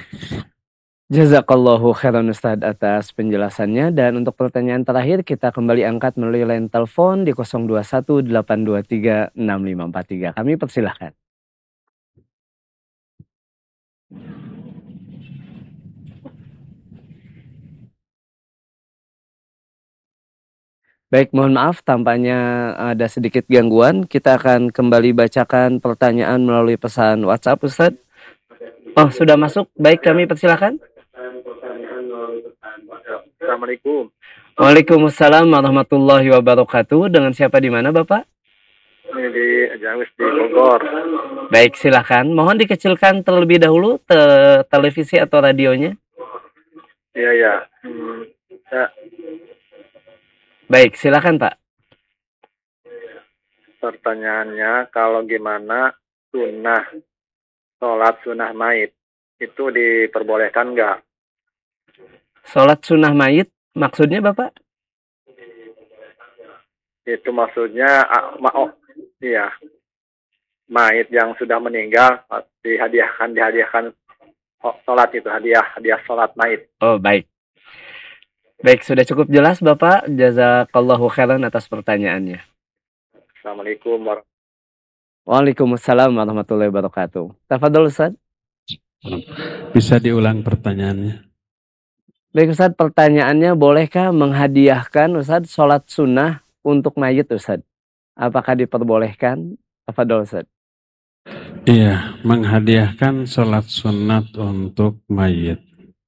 Jazakallahu khairan Ustaz atas penjelasannya, dan untuk pertanyaan terakhir kita kembali angkat melalui line telepon di nol dua satu delapan dua tiga enam lima empat tiga. Kami persilahkan. Baik, mohon maaf tampaknya ada sedikit gangguan. Kita akan kembali bacakan pertanyaan melalui pesan WhatsApp, Ustaz. Oh, sudah masuk. Baik, kami persilahkan.
Assalamualaikum.
Waalaikumsalam warahmatullahi wabarakatuh. Dengan siapa di mana, Bapak?
Ini di Jawis di Bogor.
Baik, silakan. Mohon dikecilkan terlebih dahulu te televisi atau radionya.
Iya, ya. Hmm, ya.
Baik, silakan Pak.
Pertanyaannya, kalau gimana sunnah, sholat sunnah maid, itu diperbolehkan nggak?
Sholat sunnah maid, maksudnya Bapak?
Itu maksudnya, oh, iya, maid yang sudah meninggal, dihadiahkan, dihadiahkan sholat itu, hadiah, hadiah sholat maid.
Oh, baik. Baik, sudah cukup jelas Bapak. Jazakallahu khairan atas pertanyaannya.
Assalamualaikum warahmatullahi wabarakatuh.
Waalaikumsalam warahmatullahi wabarakatuh. Tafadhol Ustaz.
Bisa diulang pertanyaannya?
Baik Ustaz, pertanyaannya bolehkah menghadiahkan Ustaz sholat sunnah untuk mayit Ustaz? Apakah diperbolehkan? Tafadhol Ustaz.
Iya, menghadiahkan sholat sunat untuk mayit.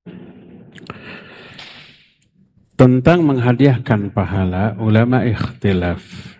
Tentang menghadiahkan pahala, ulama ikhtilaf.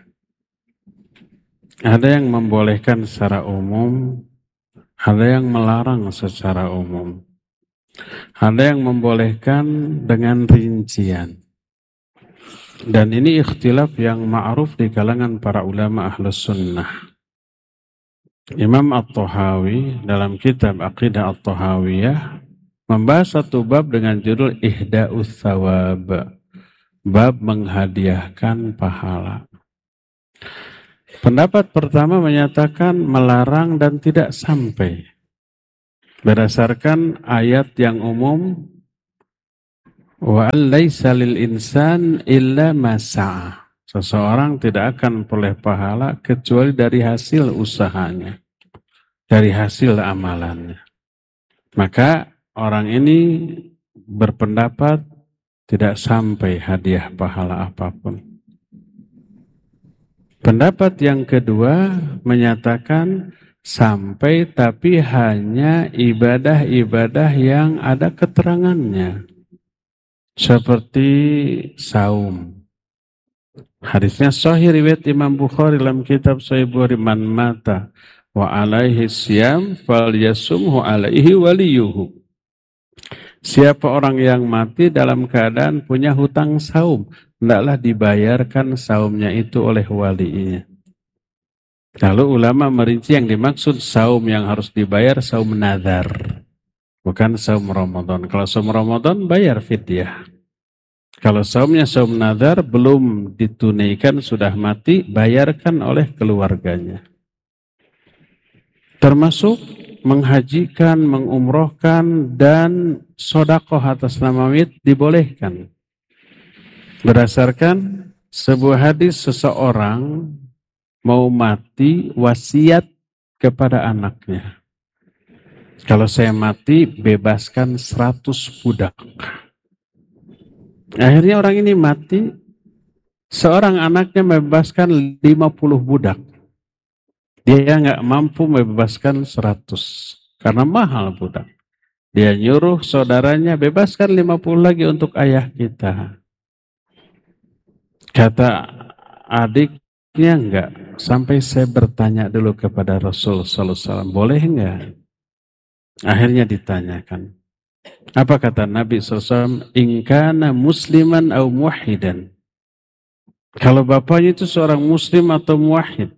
Ada yang membolehkan secara umum, ada yang melarang secara umum. Ada yang membolehkan dengan rincian. Dan ini ikhtilaf yang ma'ruf di kalangan para ulama ahlus sunnah. Imam At-Tahawi dalam kitab Aqidah At-Tahawiyah membahas satu bab dengan judul Ihda'us Thawab, bab menghadiahkan pahala. Pendapat pertama menyatakan melarang dan tidak sampai. Berdasarkan ayat yang umum, wa laisa lil insan illa ma sa'a. Seseorang tidak akan peroleh pahala kecuali dari hasil usahanya, dari hasil amalannya. Maka orang ini berpendapat tidak sampai hadiah pahala apapun. Pendapat yang kedua menyatakan sampai, tapi hanya ibadah-ibadah yang ada keterangannya. Seperti saum. Hadisnya sahih riwayat Imam Bukhari dalam kitab Sahih Bukhari, man mata wa alaihi siyam falyasumhu alaihi waliyuhu. Siapa orang yang mati dalam keadaan punya hutang saum, hendaklah dibayarkan saumnya itu oleh walinya. Lalu ulama merinci yang dimaksud saum yang harus dibayar saum nazar, bukan saum Ramadan. Kalau saum Ramadan bayar fidyah. Kalau saumnya saum nazar belum ditunaikan, sudah mati, bayarkan oleh keluarganya. Termasuk menghajikan, mengumrohkan, dan sodakoh atas nama mayit dibolehkan. Berdasarkan sebuah hadis, seseorang mau mati wasiat kepada anaknya. Kalau saya mati, bebaskan seratus budak. Akhirnya orang ini mati, seorang anaknya membebaskan lima puluh budak. Dia nggak mampu membebaskan seratus, karena mahal budak. Dia nyuruh saudaranya, bebaskan lima puluh lagi untuk ayah kita. Kata adiknya, enggak. Sampai saya bertanya dulu kepada Rasul sallallahu alaihi wasallam, boleh enggak? Akhirnya ditanyakan. Apa kata Nabi sallallahu alaihi wasallam? In kana musliman au muwahhidan. Kalau bapaknya itu seorang muslim atau muwahhid,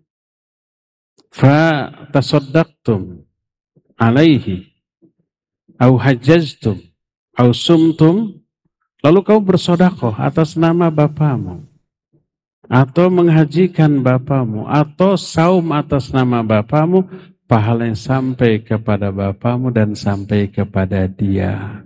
fa tasaddaqtum alaihi au hajjajtum au sumtum, lalu kau bersedekah atas nama bapamu, atau menghajikan bapamu, atau saum atas nama bapamu, pahalanya sampai kepada bapamu dan sampai kepada dia.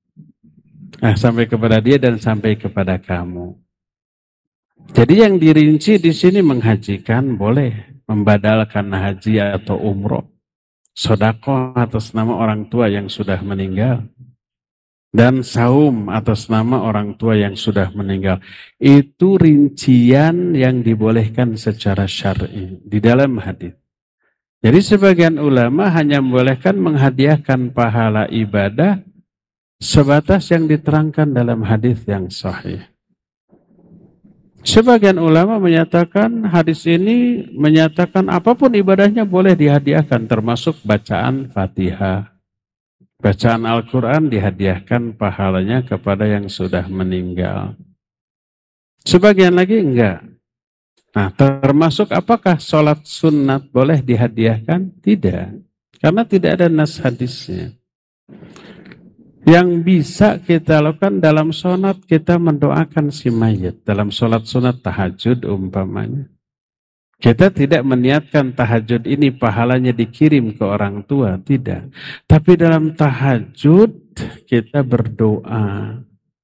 Eh, sampai kepada dia dan sampai kepada kamu. Jadi yang dirinci di sini menghajikan boleh, membadalkan haji atau umroh, sedekah atas nama orang tua yang sudah meninggal, dan saum atas nama orang tua yang sudah meninggal. Itu rincian yang dibolehkan secara syar'i di dalam hadis. Jadi sebagian ulama hanya membolehkan menghadiahkan pahala ibadah sebatas yang diterangkan dalam hadis yang sahih. Sebagian ulama menyatakan hadis ini menyatakan apapun ibadahnya boleh dihadiahkan, termasuk bacaan Fatihah. Bacaan Al-Quran dihadiahkan pahalanya kepada yang sudah meninggal. Sebagian lagi enggak. Nah, termasuk apakah sholat sunat boleh dihadiahkan? Tidak. Karena tidak ada nas hadisnya. Yang bisa kita lakukan dalam sholat, kita mendoakan si mayit. Dalam sholat sunat tahajud umpamanya. Kita tidak meniatkan tahajud ini pahalanya dikirim ke orang tua, tidak. Tapi dalam tahajud kita berdoa,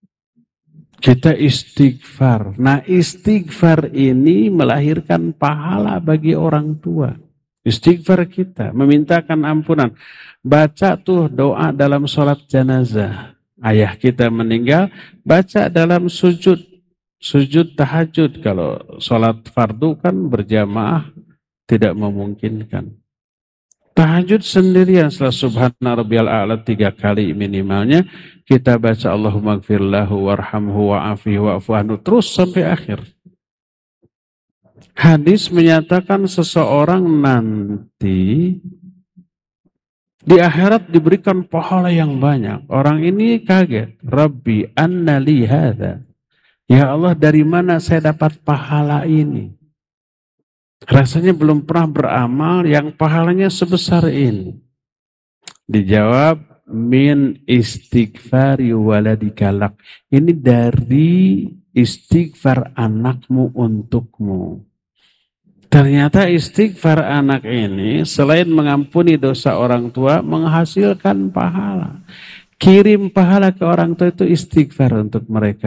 kita istighfar. Nah, istighfar ini melahirkan pahala bagi orang tua. Istighfar kita, memintakan ampunan. Baca tuh doa dalam sholat jenazah. Ayah kita meninggal, baca dalam sujud. Sujud tahajud. Kalau sholat fardu kan berjamaah tidak memungkinkan. Tahajud sendirian setelah subhana rabbiyal a'la tiga kali minimalnya. Kita baca Allahumma gfirlahu warhamhu wa'afihi wa'fu anhu terus sampai akhir. Hadis menyatakan seseorang nanti di akhirat diberikan pahala yang banyak. Orang ini kaget. Rabbi anna li hadza. Ya Allah, dari mana saya dapat pahala ini? Rasanya belum pernah beramal yang pahalanya sebesar ini. Dijawab, min istighfari waladikalak. Ini dari istighfar anakmu untukmu. Ternyata istighfar anak ini selain mengampuni dosa orang tua, menghasilkan pahala. Kirim pahala ke orang tua itu istighfar untuk mereka.